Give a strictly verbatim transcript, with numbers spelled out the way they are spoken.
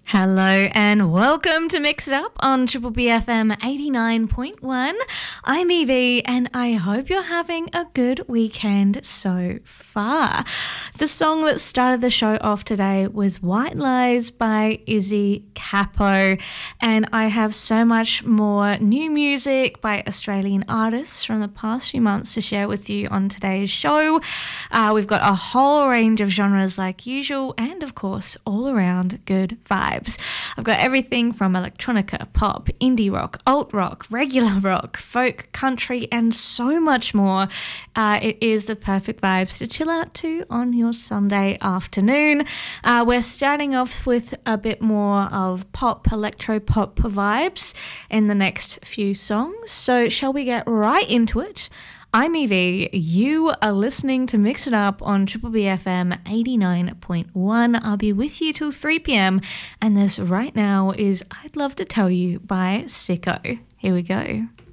Hello and welcome to Mix It Up on Triple B F M eighty-nine point one. I'm Evie and I hope you're having a good weekend so far. The song that started the show off today was White Lies by Izzy Capo, and I have so much more new music by Australian artists from the past few months to share with you on today's show. Uh, we've got a whole range of genres like usual and of course all around good vibes. I've got everything from electronica, pop, indie rock, alt rock, regular rock, folk, country, and so much more. Uh, it is the perfect vibes to chill out to on your Sunday afternoon. Uh, we're starting off with a bit more of pop, electro pop vibes in the next few songs. So shall we get right into it? I'm Evie. You are listening to Mix It Up on Triple B F M eighty-nine point one. I'll be with you till three p.m. and this right now is I'd Love to Tell You by Sicko. Here we go.